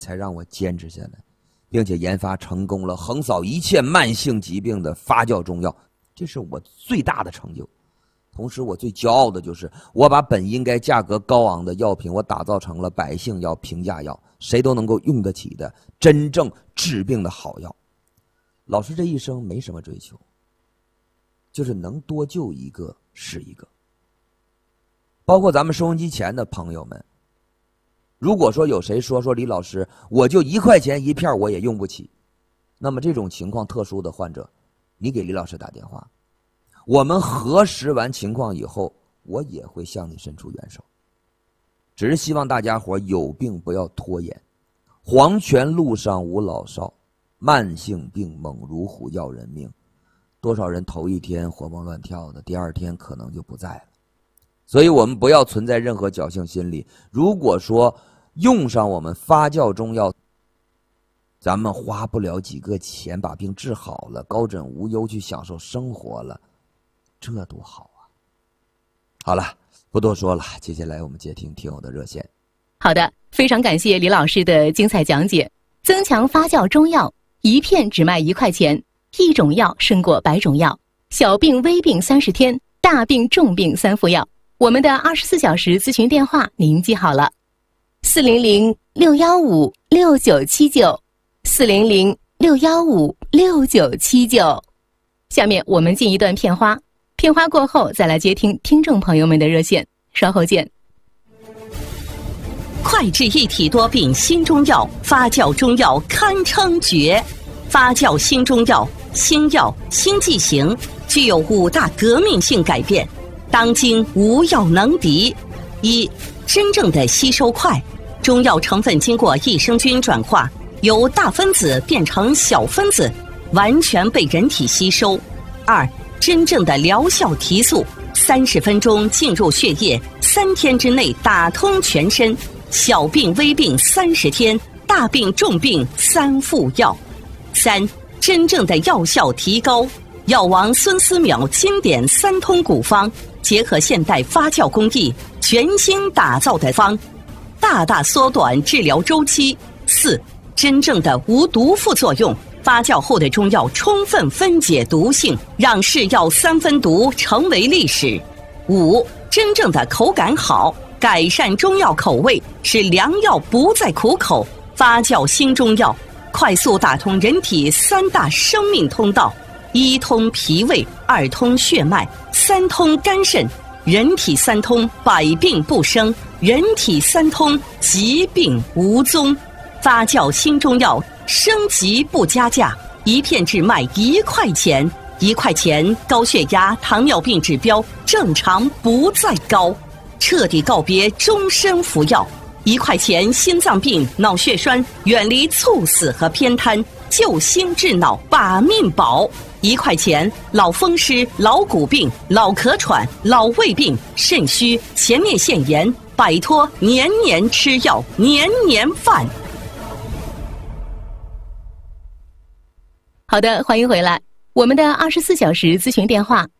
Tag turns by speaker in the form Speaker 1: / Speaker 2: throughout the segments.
Speaker 1: 才让我坚持下来，并且研发成功了横扫一切慢性疾病的发酵中药，这是我最大的成就。同时我最骄傲的就是我把本应该价格高昂的药品，我打造成了百姓药、平价药，谁都能够用得起的真正治病的好药。老师这一生没什么追求，就是能多救一个是一个。包括咱们收音机前的朋友们，如果说有谁说李老师我就1块钱一片我也用不起，那么这种情况特殊的患者，你给李老师打电话，我们核实完情况以后，我也会向你伸出援手。只是希望大家伙有病不要拖延，黄泉路上无老少，慢性病猛如虎要人命，多少人头一天活蹦乱跳的，第二天可能就不在了。所以我们不要存在任何侥幸心理，如果说用上我们发酵中药，咱们花不了几个钱把病治好了，高枕无忧去享受生活了，这多好啊。好了，不多说了，接下来我们接听听友的热线。
Speaker 2: 好的，非常感谢李老师的精彩讲解。增强发酵中药，一片只卖1块钱，一种药胜过100种药，小病微病30天，大病重病3副药。我们的24小时咨询电话您记好了，400-615-6979，400-615-6979。下面我们进一段片花，片花过后再来接听听众朋友们的热线，稍后见。
Speaker 3: 快治一体多病新中药，发酵中药堪称绝。发酵新中药，新药新剂型，具有5大革命性改变，当今无药能敌。一、真正的吸收快，中药成分经过益生菌转化，由大分子变成小分子，完全被人体吸收。2、真正的疗效提速，30分钟进入血液，3天之内打通全身，小病微病30天，大病重病3副药。3、真正的药效提高，药王孙思邈经典3通古方，结合现代发酵工艺，全新打造的方，大大缩短治疗周期。4、真正的无毒副作用，发酵后的中药充分分解毒性，让是药3分毒成为历史。5、真正的口感好，改善中药口味，使良药不再苦口。发酵新中药，快速打通人体3大生命通道：1通脾胃，2通血脉，3通肝肾。人体3通，百病不生；人体3通，疾病无踪。发酵新中药，升级不加价，一片只卖1块钱。1块钱，高血压、糖尿病指标正常不再高，彻底告别终身服药。1块钱，心脏病、脑血栓远离猝死和偏瘫，救心治脑把命保。1块钱，老风湿、老骨病、老咳喘、老胃病、肾虚、前列腺炎，摆脱年年吃药、年年犯。
Speaker 2: 好的，欢迎回来。我们的24小时咨询电话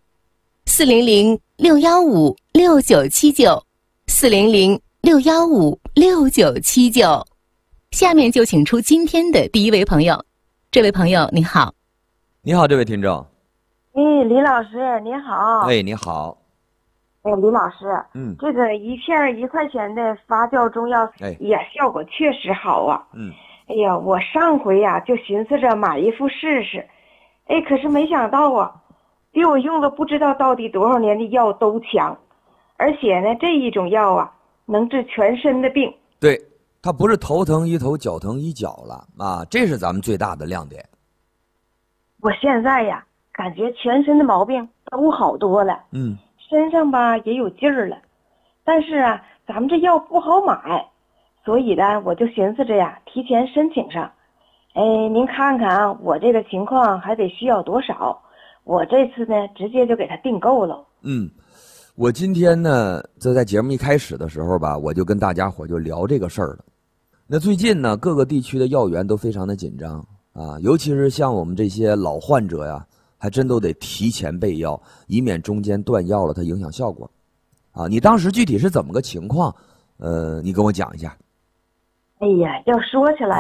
Speaker 2: ：400-615-6979，400-615-6979。下面就请出今天的第一位朋友。这位朋友你好。
Speaker 1: 你好，这位听众。
Speaker 4: 李老师你好。
Speaker 1: 你好。
Speaker 4: 李老师，这个一片1块钱的发酵中药，也效果确实好啊。哎呀，我上回呀就寻思着买一副试试，可是没想到啊，比我用了不知道到底多少年的药都强，而且呢，这一种药啊，能治全身的病。
Speaker 1: 对，它不是头疼一头，脚疼一脚了啊，这是咱们最大的亮点。
Speaker 4: 我现在呀，感觉全身的毛病都好多了，身上吧也有劲儿了，但是啊，咱们这药不好买，所以呢，我就寻思着呀，提前申请上。您看看啊，我这个情况还得需要多少？我这次呢，直接就给他订购了。
Speaker 1: 我今天呢，在节目一开始的时候吧，我就跟大家伙就聊这个事儿了。那最近呢，各个地区的药源都非常的紧张啊，尤其是像我们这些老患者呀，还真都得提前备药，以免中间断药了，它影响效果。啊，你当时具体是怎么个情况？你跟我讲一下。
Speaker 4: 哎呀，要说起来